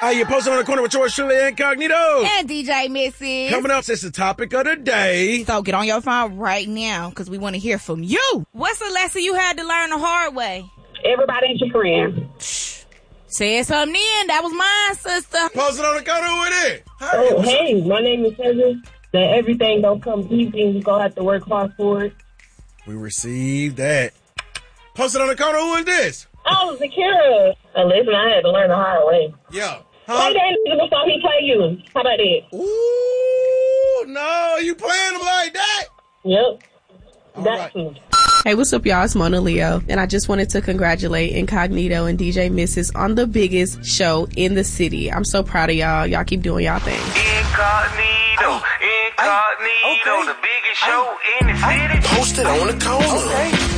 You posted on the corner with yours truly, Incognito. And DJ Missy. Coming up, it's the topic of the day. So get on your phone right now, because we want to hear from you. What's the lesson you had to learn the hard way? Everybody's your friend. Said something in. That was mine, sister. Posted on the corner with it. Hey, my name is Heather. That everything don't come easy and you're going to have to work hard for it. We received that. Posted on the corner, who is this? Oh, Zakira. Listen, I had to learn the hard way. Yeah. Play that nigga before he play you. How about that? Ooh, no, you playing him like that? Yep. All That's right. Hey, what's up, y'all? It's Mona Leo, and I just wanted to congratulate Incognito and DJ Misses on the biggest show in the city. I'm so proud of y'all. Y'all keep doing y'all thing. Incognito, the biggest show in the city. Posted on the corner.